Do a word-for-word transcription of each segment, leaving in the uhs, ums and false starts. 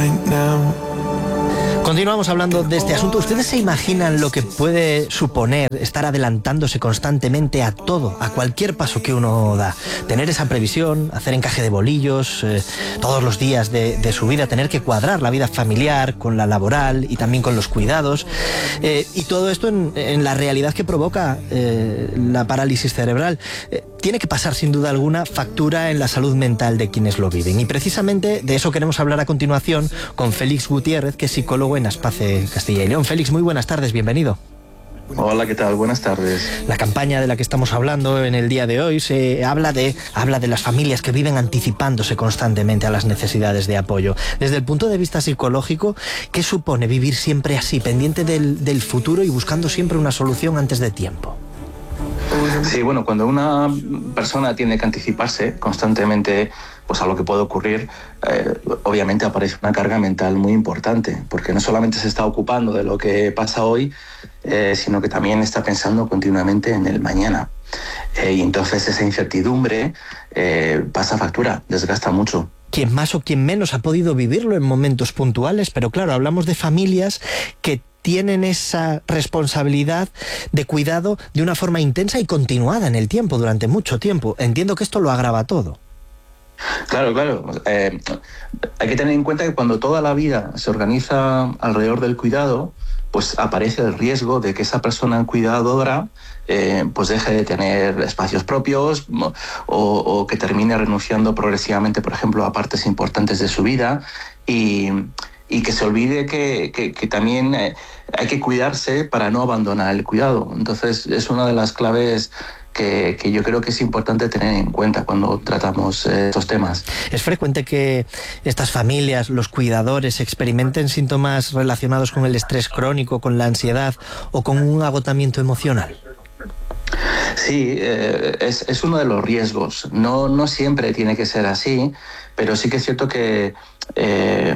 right now. Continuamos hablando de este asunto. ¿Ustedes se imaginan lo que puede suponer estar adelantándose constantemente a todo, a cualquier paso que uno da? Tener esa previsión, hacer encaje de bolillos eh, todos los días de, de su vida, tener que cuadrar la vida familiar con la laboral y también con los cuidados. Eh, y todo esto en, en la realidad que provoca eh, la parálisis cerebral. Eh, tiene que pasar sin duda alguna factura en la salud mental de quienes lo viven. Y precisamente de eso queremos hablar a continuación con Félix Gutiérrez, que es psicólogo en Aspace Castilla y León. Félix, muy buenas tardes, bienvenido. Hola, ¿qué tal? Buenas tardes. La campaña de la que estamos hablando en el día de hoy se habla de, habla de las familias que viven anticipándose constantemente a las necesidades de apoyo. Desde el punto de vista psicológico, ¿qué supone vivir siempre así, pendiente del, del futuro y buscando siempre una solución antes de tiempo? Sí, bueno, cuando una persona tiene que anticiparse constantemente pues a lo que puede ocurrir, eh, obviamente aparece una carga mental muy importante, porque no solamente se está ocupando de lo que pasa hoy, eh, sino que también está pensando continuamente en el mañana. Eh, y entonces esa incertidumbre eh, pasa factura, desgasta mucho. Quien más o quien menos ha podido vivirlo en momentos puntuales, pero claro, hablamos de familias que tienen esa responsabilidad de cuidado de una forma intensa y continuada en el tiempo, durante mucho tiempo. Entiendo que esto lo agrava todo. Claro, claro. Eh, hay que tener en cuenta que cuando toda la vida se organiza alrededor del cuidado, pues aparece el riesgo de que esa persona cuidadora eh, pues deje de tener espacios propios o, o que termine renunciando progresivamente, por ejemplo, a partes importantes de su vida y, y que se olvide que, que, que también eh, hay que cuidarse para no abandonar el cuidado. Entonces es una de las claves Que, que yo creo que es importante tener en cuenta cuando tratamos eh, estos temas. ¿Es frecuente que estas familias, los cuidadores, experimenten síntomas relacionados con el estrés crónico, con la ansiedad o con un agotamiento emocional? Sí, eh, es, es uno de los riesgos. No, no siempre tiene que ser así, pero sí que es cierto que eh,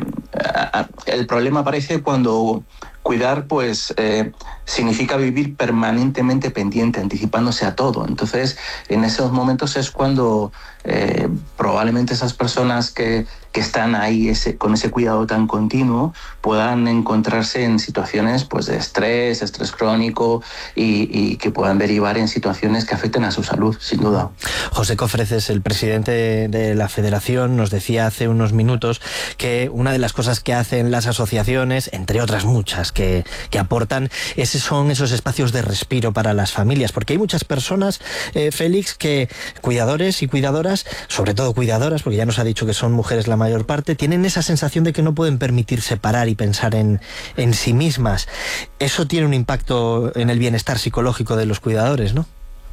el problema aparece cuando cuidar pues eh, significa vivir permanentemente pendiente, anticipándose a todo. Entonces, en esos momentos es cuando eh, probablemente esas personas que, que están ahí ese, con ese cuidado tan continuo puedan encontrarse en situaciones pues, de estrés, estrés crónico y, y que puedan derivar en situaciones que afecten a su salud, sin duda. José Cofreces, el presidente de la Federación, nos decía hace unos minutos que una de las cosas que hacen las asociaciones, entre otras muchas que, que aportan, ese son esos espacios de respiro para las familias, porque hay muchas personas, eh, Félix, que cuidadores y cuidadoras, sobre todo cuidadoras, porque ya nos ha dicho que son mujeres la mayor parte, tienen esa sensación de que no pueden permitirse parar y pensar en, en sí mismas. Eso tiene un impacto en el bienestar psicológico de los cuidadores, ¿no?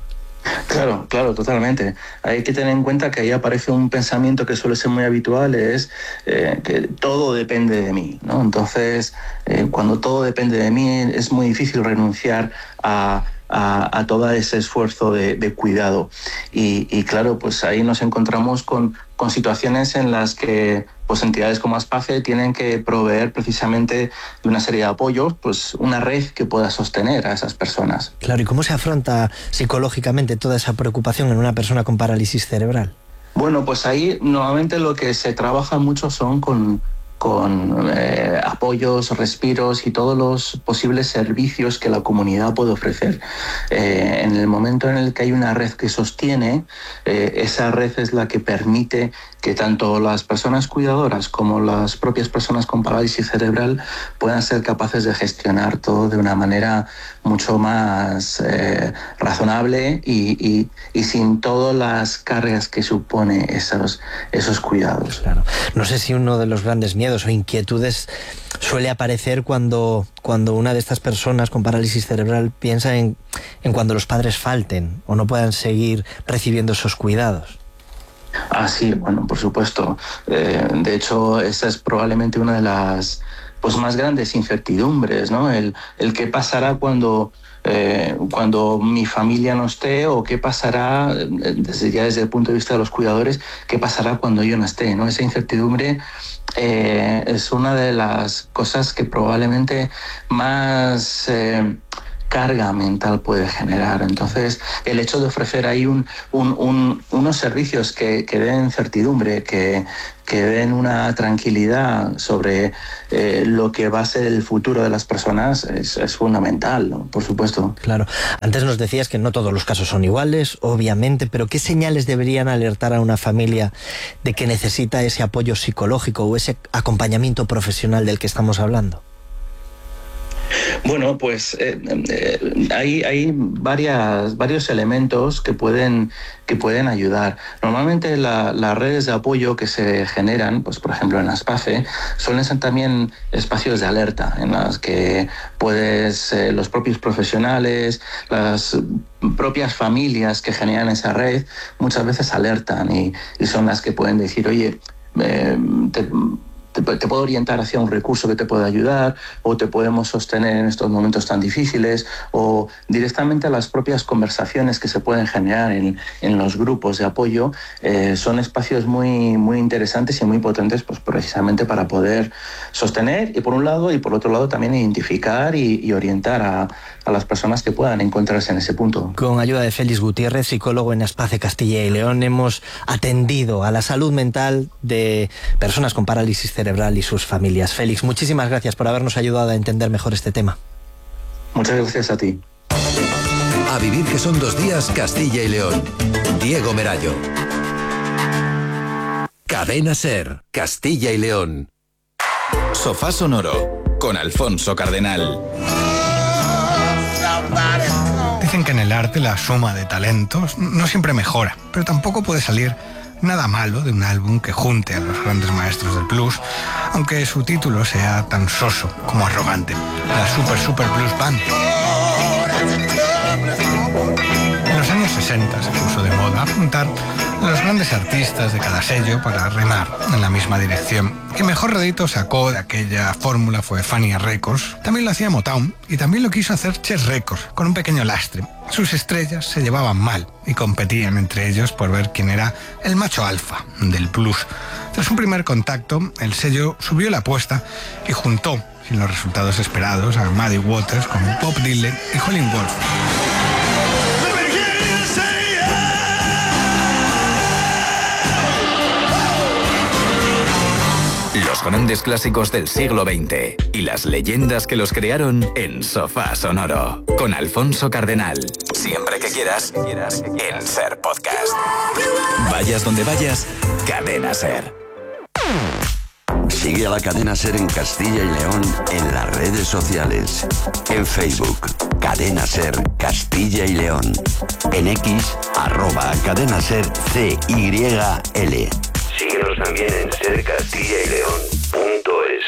Claro, claro, totalmente. Hay que tener en cuenta que ahí aparece un pensamiento que suele ser muy habitual, es eh, que todo depende de mí, ¿no? Entonces, eh, cuando todo depende de mí, es muy difícil renunciar a, a, a todo ese esfuerzo de, de cuidado. Y, y claro, pues ahí nos encontramos con, con situaciones en las que pues entidades como Aspace tienen que proveer precisamente de una serie de apoyos, pues una red que pueda sostener a esas personas. Claro, ¿y cómo se afronta psicológicamente toda esa preocupación en una persona con parálisis cerebral? Bueno, pues ahí normalmente lo que se trabaja mucho son con, con eh, apoyos, respiros y todos los posibles servicios que la comunidad puede ofrecer. Eh, en el momento en el que hay una red que sostiene, eh, esa red es la que permite que tanto las personas cuidadoras como las propias personas con parálisis cerebral puedan ser capaces de gestionar todo de una manera mucho más eh, razonable y, y, y sin todas las cargas que supone esos, esos cuidados. Claro. No sé si uno de los grandes miedos o inquietudes suele aparecer cuando, cuando una de estas personas con parálisis cerebral piensa en, en cuando los padres falten o no puedan seguir recibiendo esos cuidados. Ah, sí, bueno, por supuesto. Eh, de hecho, esa es probablemente una de las pues, más grandes incertidumbres, ¿no? El, el qué pasará cuando, eh, cuando mi familia no esté o qué pasará, desde, ya desde el punto de vista de los cuidadores, qué pasará cuando yo no esté, ¿no? Esa incertidumbre eh, es una de las cosas que probablemente más... Eh, carga mental puede generar. Entonces, el hecho de ofrecer ahí un, un, un, unos servicios que, que den certidumbre, que, que den una tranquilidad sobre eh, lo que va a ser el futuro de las personas es, es fundamental, ¿no? Por supuesto. Claro. Antes nos decías que no todos los casos son iguales, obviamente, pero ¿qué señales deberían alertar a una familia de que necesita ese apoyo psicológico o ese acompañamiento profesional del que estamos hablando? Bueno, pues eh, eh, hay, hay varias, varios elementos que pueden, que pueden ayudar. Normalmente la, las redes de apoyo que se generan, pues por ejemplo en ASPACE, suelen ser también espacios de alerta en las que puedes, eh, los propios profesionales, las propias familias que generan esa red, muchas veces alertan y, y son las que pueden decir, oye, eh, te, Te, te puedo orientar hacia un recurso que te pueda ayudar, o te podemos sostener en estos momentos tan difíciles, o directamente las propias conversaciones que se pueden generar en, en los grupos de apoyo eh, son espacios muy, muy interesantes y muy potentes, pues precisamente para poder sostener y por un lado y por otro lado también identificar y, y orientar a, a las personas que puedan encontrarse en ese punto. Con ayuda de Félix Gutiérrez, psicólogo en ASPACE Castilla y León, hemos atendido a la salud mental de personas con parálisis cerebral cerebral y sus familias. Félix, muchísimas gracias por habernos ayudado a entender mejor este tema. Muchas gracias a ti. A vivir que son dos días, Castilla y León. Diego Merayo. Cadena SER, Castilla y León. Sofá Sonoro, con Alfonso Cardenal. Dicen que en el arte la suma de talentos no siempre mejora, pero tampoco puede salir nada malo de un álbum que junte a los grandes maestros del blues, aunque su título sea tan soso como arrogante. La Super Super Blues Band. En los años sesenta se puso de moda juntar a los grandes artistas de cada sello para remar en la misma dirección. Quien mejor rédito sacó de aquella fórmula fue Fania Records. También lo hacía Motown y también lo quiso hacer Chess Records, con un pequeño lastre. Sus estrellas se llevaban mal y competían entre ellos por ver quién era el macho alfa del blues. Tras un primer contacto, el sello subió la apuesta y juntó, sin los resultados esperados, a Muddy Waters con Bob Dylan y Howlin' Wolf. Los grandes clásicos del siglo veinte y las leyendas que los crearon en Sofá Sonoro, con Alfonso Cardenal. Siempre que quieras, en SER Podcast. Vayas donde vayas, Cadena SER. Sigue a la Cadena SER en Castilla y León en las redes sociales. En Facebook, Cadena SER Castilla y León. En X, arroba Cadena SER C Y L. Síguenos también en ser castilla y león punto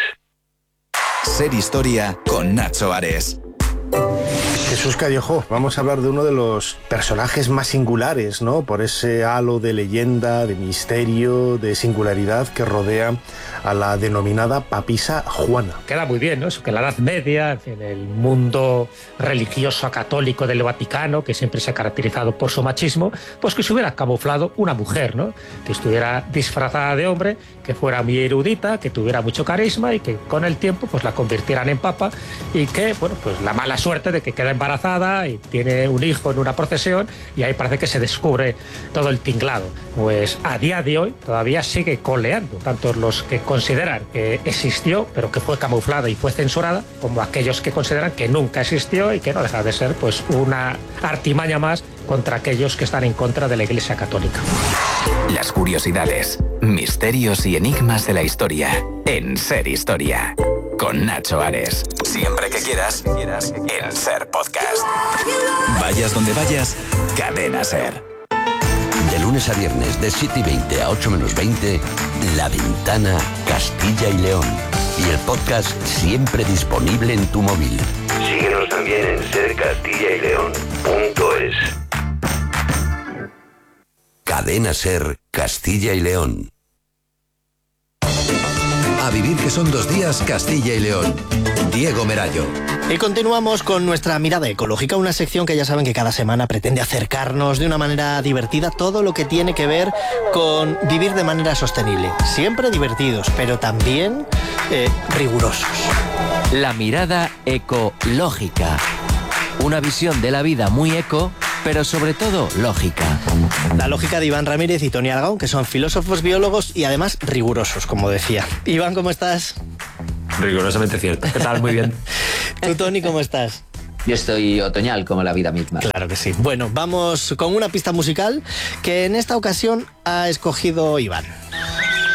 es. SER Historia con Nacho Ares. Jesús Callejo, vamos a hablar de uno de los personajes más singulares, ¿no? Por ese halo de leyenda, de misterio, de singularidad que rodea a la denominada papisa Juana. Queda muy bien, ¿no? Eso que en la Edad Media, en el mundo religioso católico del Vaticano, que siempre se ha caracterizado por su machismo, pues que se hubiera camuflado una mujer, ¿no? Que estuviera disfrazada de hombre, que fuera muy erudita, que tuviera mucho carisma y que con el tiempo pues la convirtieran en papa y que, bueno, pues la mala suerte de que queda embarazada y tiene un hijo en una procesión y ahí parece que se descubre todo el tinglado. Pues a día de hoy todavía sigue coleando, tanto los que consideran que existió pero que fue camuflada y fue censurada, como aquellos que consideran que nunca existió y que no deja de ser pues una artimaña más contra aquellos que están en contra de la Iglesia Católica. Las curiosidades, misterios y enigmas de la historia en SER Historia. Con Nacho Ares. Siempre que quieras, en SER Podcast. Vayas donde vayas, Cadena SER. De lunes a viernes, de siete y veinte a ocho menos veinte, La Ventana Castilla y León. Y el podcast siempre disponible en tu móvil. Síguenos también en ser castilla y león punto es. Cadena SER Castilla y León. A vivir que son dos días, Castilla y León. Diego Merayo. Y continuamos con nuestra mirada ecológica, una sección que ya saben que cada semana pretende acercarnos de una manera divertida todo lo que tiene que ver con vivir de manera sostenible. Siempre divertidos, pero también eh, rigurosos. La mirada ecológica. Una visión de la vida muy eco, pero sobre todo lógica. La lógica de Iván Ramírez y Tony Aragón, que son filósofos, biólogos y además rigurosos, como decía. Iván, ¿cómo estás? Rigurosamente cierto. ¿Qué tal? Muy bien. ¿Tú, Tony, cómo estás? Yo estoy otoñal como la vida misma. Claro que sí. Bueno, vamos con una pista musical que en esta ocasión ha escogido Iván.